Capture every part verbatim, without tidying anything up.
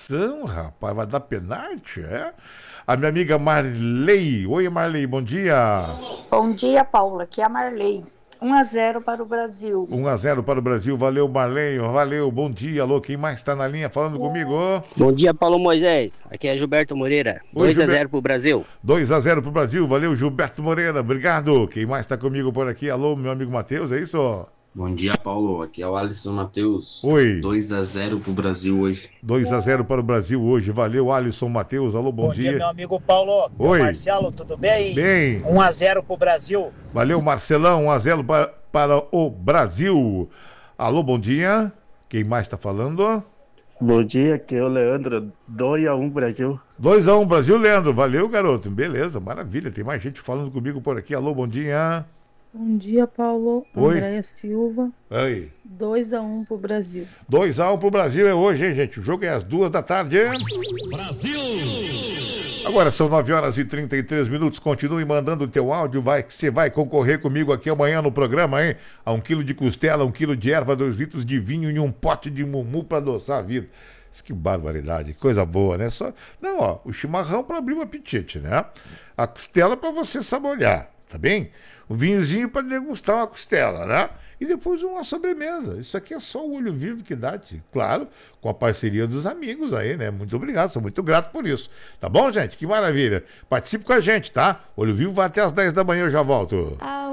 prorrogação, rapaz, vai dar pênalti, é? A minha amiga Marley. Oi, Marley, bom dia. Bom dia, Paula. Aqui é a Marley. um a zero para o Brasil. um a zero para o Brasil. Valeu, Marley. Valeu, bom dia. Alô, quem mais está na linha falando comigo? Bom dia, Paulo Moisés. Aqui é Gilberto Moreira. dois a zero para o Brasil. dois a zero para o Brasil. Valeu, Gilberto Moreira. Obrigado. Quem mais está comigo por aqui? Alô, meu amigo Matheus, é isso? Bom dia, Paulo. Aqui é o Alisson Matheus. Oi. dois a zero pro Brasil hoje. dois a zero para o Brasil hoje. Valeu, Alisson Matheus. Alô, bom, bom dia. Bom dia, meu amigo Paulo. Oi. Marcelo, tudo bem? Bem. um a zero pro Brasil. Valeu, Marcelão. um a zero para, para o Brasil. Alô, bom dia. Quem mais está falando? Bom dia, aqui é o Leandro. dois a um Brasil. dois a um Brasil, Leandro. Valeu, garoto. Beleza, maravilha. Tem mais gente falando comigo por aqui. Alô, bom dia. Bom dia, Paulo. Oi. Andréia Silva. Oi. dois a um pro Brasil. dois a um pro Brasil é hoje, hein, gente? O jogo é às duas da tarde. Brasil! Agora são nove horas e trinta e três minutos. Continue mandando o teu áudio, vai, que você vai concorrer comigo aqui amanhã no programa, hein? A um quilo de costela, um quilo de erva, dois litros de vinho e um pote de mumu para adoçar a vida. Que barbaridade, coisa boa, né? Só... Não, ó, o chimarrão para abrir o apetite, né? A costela para você saborear, tá bem? O vinhozinho para degustar uma costela, né? E depois uma sobremesa. Isso aqui é só o Olho Vivo que dá, claro, com a parceria dos amigos aí, né? Muito obrigado, sou muito grato por isso. Tá bom, gente? Que maravilha. Participe com a gente, tá? Olho Vivo vai até as dez da manhã, eu já volto.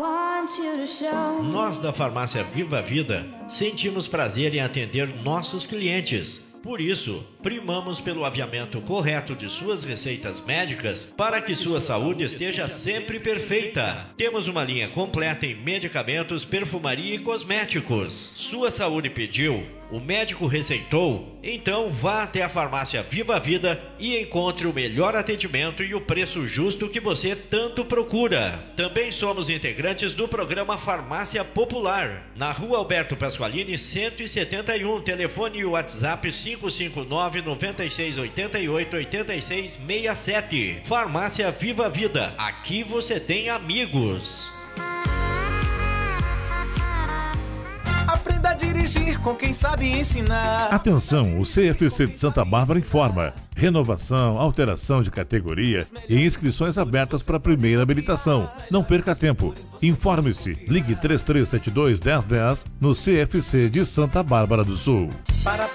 Nós da Farmácia Viva Vida sentimos prazer em atender nossos clientes. Por isso, primamos pelo aviamento correto de suas receitas médicas para que sua saúde esteja sempre perfeita. Temos uma linha completa em medicamentos, perfumaria e cosméticos. Sua saúde pediu, o médico receitou, então vá até a Farmácia Viva Vida e encontre o melhor atendimento e o preço justo que você tanto procura. Também somos integrantes do programa Farmácia Popular, na Rua Alberto Pasqualini cento e setenta e um, telefone e WhatsApp cinco cinco nove, nove seis oito oito, oito seis seis sete. Farmácia Viva Vida, aqui você tem amigos. Aprenda a dirigir com quem sabe ensinar. Atenção, o C F C de Santa Bárbara informa: renovação, alteração de categoria e inscrições abertas para a primeira habilitação. Não perca tempo. Informe-se. Ligue três três sete dois, um zero um zero no C F C de Santa Bárbara do Sul. Para